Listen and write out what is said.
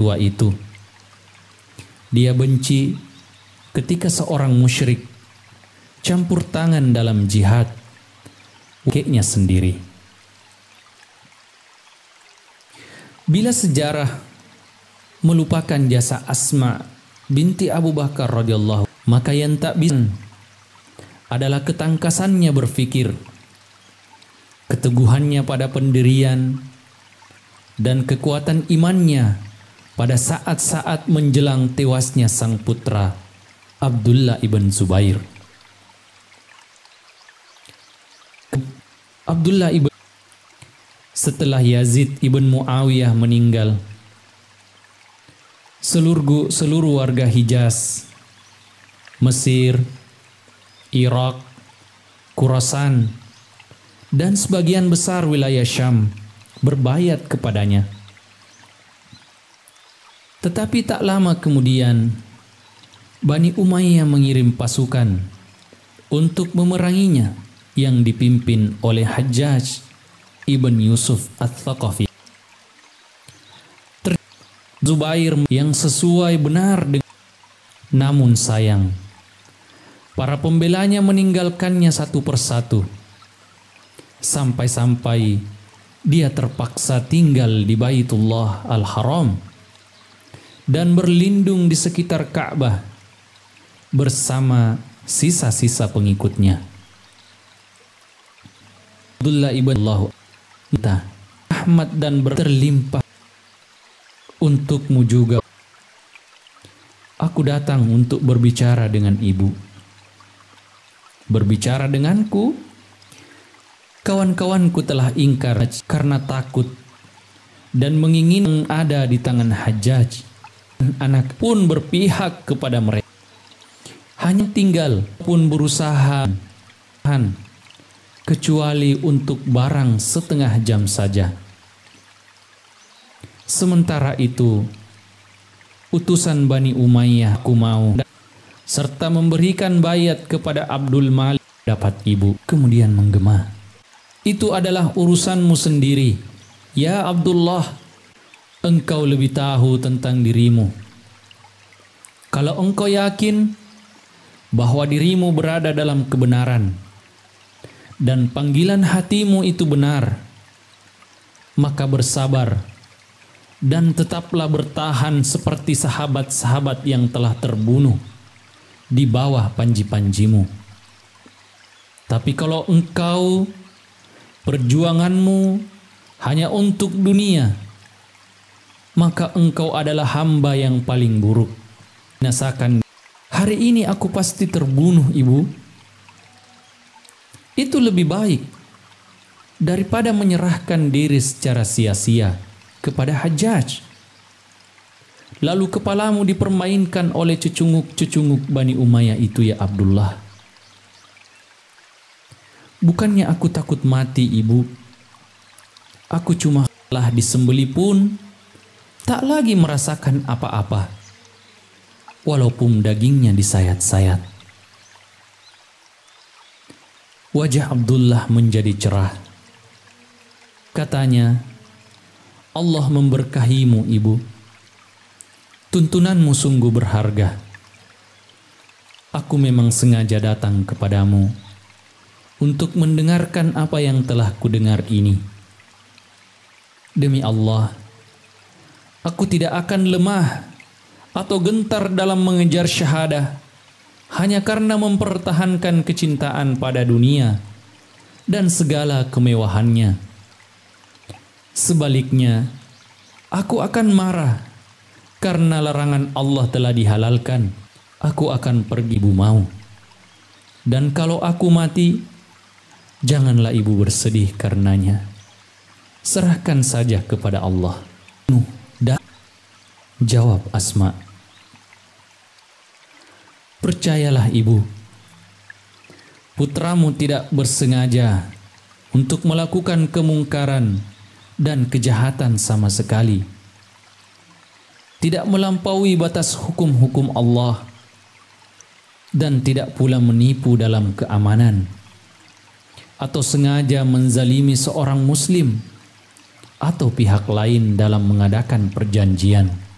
tua itu. Dia benci ketika seorang musyrik campur tangan dalam jihad kakeknya sendiri. Bila sejarah melupakan jasa Asma binti Abu Bakar radhiyallahu, maka yang tak bisa adalah ketangkasannya berfikir, keteguhannya pada pendirian, dan kekuatan imannya pada saat-saat menjelang tewasnya sang putra Abdullah ibn Zubair. Abdullah ibn setelah Yazid ibn Muawiyah meninggal, seluruh warga Hijaz, Mesir, Irak, Khurasan, dan sebagian besar wilayah Syam berbayat kepadanya. Tetapi tak lama kemudian Bani Umayyah mengirim pasukan untuk memeranginya yang dipimpin oleh Hajjaj ibn Yusuf Ats-Tsaqafi. Zubair yang sesuai benar dengan, namun sayang para pembelanya meninggalkannya satu persatu, sampai-sampai dia terpaksa tinggal di Baitullah Al-Haram dan berlindung di sekitar Ka'bah bersama sisa-sisa pengikutnya. Abdullah ibn Ahmad dan berterlimpah untukmu juga. Aku datang untuk berbicara dengan ibu. Berbicara denganku, kawan-kawanku telah ingkar karena takut dan menginginkan ada di tangan Hajjaj. Anak pun berpihak kepada mereka. Hanya tinggal pun berusaha kecuali untuk barang setengah jam saja. Sementara itu, utusan Bani Umayyah aku mau serta memberikan bayat kepada Abdul Malik dapat ibu, kemudian menggema. Itu adalah urusanmu sendiri, ya Abdullah. Engkau lebih tahu tentang dirimu. Kalau engkau yakin bahwa dirimu berada dalam kebenaran dan panggilan hatimu itu benar, maka bersabar dan tetaplah bertahan seperti sahabat-sahabat yang telah terbunuh di bawah panji-panjimu. Tapi kalau engkau perjuanganmu hanya untuk dunia, maka engkau adalah hamba yang paling buruk. Nasakan, hari ini aku pasti terbunuh, ibu. Itu lebih baik daripada menyerahkan diri secara sia-sia kepada Hajjaj, lalu kepalamu dipermainkan oleh cecunguk-cecunguk Bani Umayyah itu, ya Abdullah. Bukannya aku takut mati, ibu. Aku cuma telah disembeli pun tak lagi merasakan apa-apa, walaupun dagingnya disayat-sayat. Wajah Abdullah menjadi cerah. Katanya, Allah memberkahimu, ibu. Tuntunanmu sungguh berharga. Aku memang sengaja datang kepadamu untuk mendengarkan apa yang telah kudengar ini. Demi Allah, aku tidak akan lemah atau gentar dalam mengejar syahadah hanya karena mempertahankan kecintaan pada dunia dan segala kemewahannya. Sebaliknya, aku akan marah karena larangan Allah telah dihalalkan. Aku akan pergi ibu mau. Dan kalau aku mati, janganlah ibu bersedih karenanya. Serahkan saja kepada Allah. Jawab Asma. Percayalah ibu, putramu tidak bersengaja untuk melakukan kemungkaran dan kejahatan sama sekali. Tidak melampaui batas hukum-hukum Allah dan tidak pula menipu dalam keamanan atau sengaja menzalimi seorang muslim atau pihak lain dalam mengadakan perjanjian.